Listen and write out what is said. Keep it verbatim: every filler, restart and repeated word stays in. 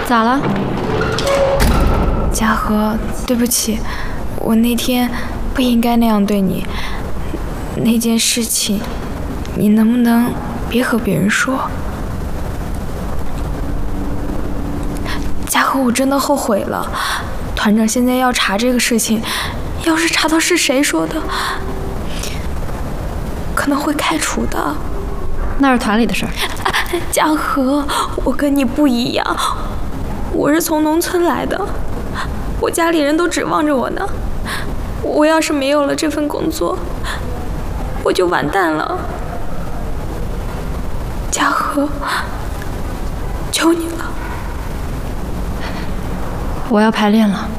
咋了？ 嘉禾，对不起，我那天不应该那样对你。那件事情，你能不能别和别人说？嘉禾，我真的后悔了。团长现在要查这个事情，要是查到是谁说的，可能会开除的。 那是团里的事儿。 嘉禾，我跟你不一样，我是从农村来的，我家里人都指望着我呢。我要是没有了这份工作，我就完蛋了。嘉禾，求你了。 我要排练了。